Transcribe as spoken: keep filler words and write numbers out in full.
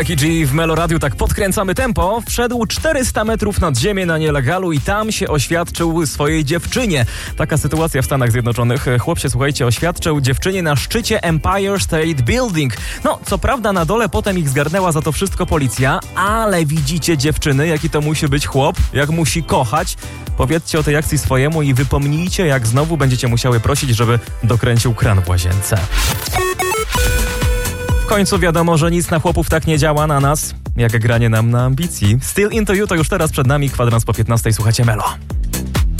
Becky G w Melo Radiu, tak podkręcamy tempo. Wszedł czterysta metrów nad ziemię na nielegalu i tam się oświadczył swojej dziewczynie. Taka sytuacja w Stanach Zjednoczonych. Chłop się, słuchajcie, oświadczył dziewczynie na szczycie Empire State Building. No, co prawda na dole potem ich zgarnęła za to wszystko policja, ale widzicie, dziewczyny, jaki to musi być chłop, jak musi kochać. Powiedzcie o tej akcji swojemu i wypomnijcie, jak znowu będziecie musiały prosić, żeby dokręcił kran w łazience. W końcu wiadomo, że nic na chłopów tak nie działa na nas, jak granie nam na ambicji. Still Into You to już teraz przed nami, kwadrans po piętnastej, słuchacie Melo.